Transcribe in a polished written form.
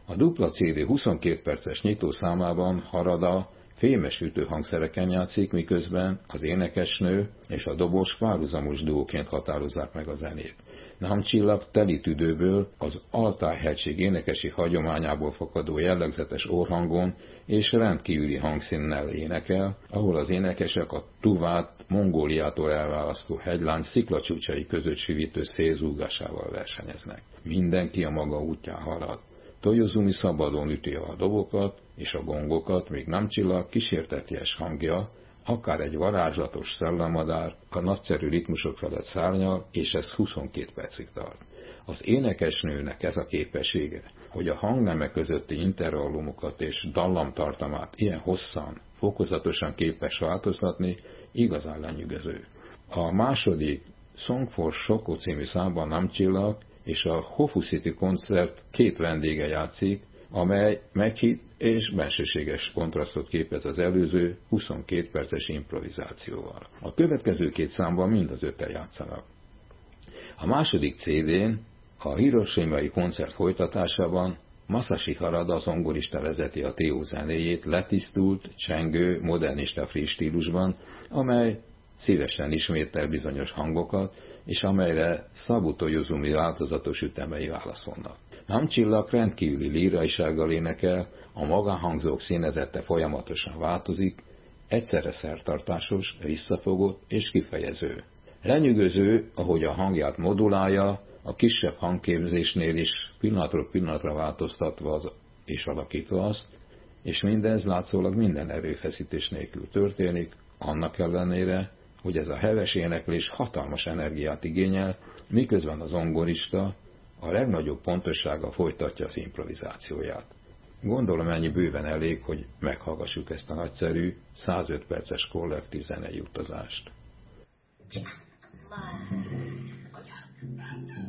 A dupla CD 22 perces nyitószámában Harada fémes ütőhangszereken játszik, miközben az énekesnő és a dobos párhuzamos duóként határozzák meg a zenét. Namcsilak teli tüdőből az Altáj-hegység énekesi hagyományából fakadó jellegzetes orrhangon és rendkívüli hangszínnel énekel, ahol az énekesek a Tuvát Mongóliától elválasztó hegylánc sziklacsúcsai között sivítő szélzúgásával versenyeznek. Mindenki a maga útján halad. Toyozumi szabadon üti a dobokat és a gongokat, míg Namcsilak kísérteties hangja, akár egy varázslatos szellemmadár, a nagyszerű ritmusok felett szárnyal, és ez 22 percig tart. Az énekesnőnek ez a képessége, hogy a hangnemek közötti intervallumokat és dallamtartamát ilyen hosszan, fokozatosan képes változtatni, igazán lenyűgöző. A második Song for Shoko című számban Namcsilak és a Hofu City koncert két vendége játszik, amely meghitt és bensőséges kontrasztot képez az előző 22 perces improvizációval. A következő két számban mind az öten játszanak. A második CD-n a hiroshimai koncert folytatásában Masashi Harada zongorista vezeti a trió zenéjét letisztult, csengő, modernista free stílusban, amely szívesen ismétel bizonyos hangokat, és amelyre Sabu Toyozumi változatos ütemei válaszolnak. Namcsilak rendkívüli líraisággal énekel, a magánhangzók színezete folyamatosan változik, egyszerre szertartásos, visszafogott és kifejező. Lenyűgöző, ahogy a hangját modulálja, a kisebb hangképzésnél is pillanatról pillanatra változtatva és alakítva azt, és mindez látszólag minden erőfeszítés nélkül történik, annak ellenére, hogy ez a heves éneklés hatalmas energiát igényel, miközben az zongorista a legnagyobb pontossággal folytatja az improvizációját. Gondolom ennyi bőven elég, hogy meghallgassuk ezt a nagyszerű, 105 perces kollektív zenei utazást.